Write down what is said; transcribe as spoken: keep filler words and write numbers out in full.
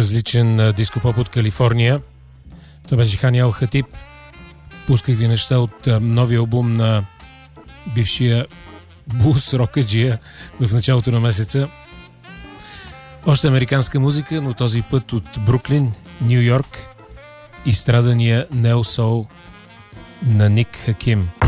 различен дископоп от Калифорния. Това беше Хани Ал Хатиб. Пусках ви неща от новия албум на бившия блус рокаджия в началото на месеца. Още американска музика, но този път от Бруклин, Ню Йорк, и страдания нео-сол на Ник Хаким.